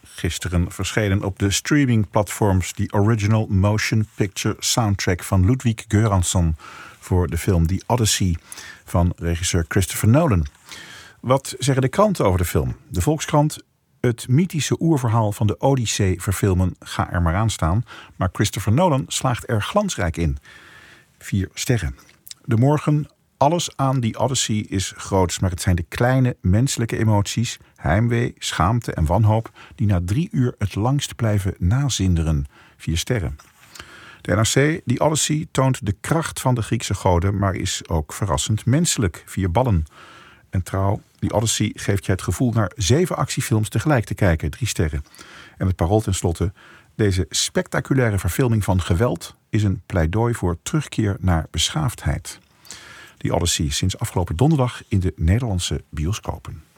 Gisteren verschenen op de streamingplatforms de original motion picture soundtrack van Ludwig Göransson voor de film The Odyssey van regisseur Christopher Nolan. Wat zeggen de kranten over de film? De Volkskrant: het mythische oerverhaal van de Odyssee verfilmen, ga er maar aan staan. Maar Christopher Nolan slaagt er glansrijk in. 4 sterren. De Morgen: alles aan die Odyssey is groots, maar het zijn de kleine menselijke emoties, heimwee, schaamte en wanhoop die na 3 uur het langst blijven nazinderen. 4 sterren. De NRC: die Odyssey toont de kracht van de Griekse goden, maar is ook verrassend menselijk. 4 ballen. En Trouw: die Odyssey geeft je het gevoel naar 7 actiefilms tegelijk te kijken. 3 sterren. En het Parool tenslotte: deze spectaculaire verfilming van geweld is een pleidooi voor terugkeer naar beschaafdheid. Die Odyssey sinds afgelopen donderdag in de Nederlandse bioscopen.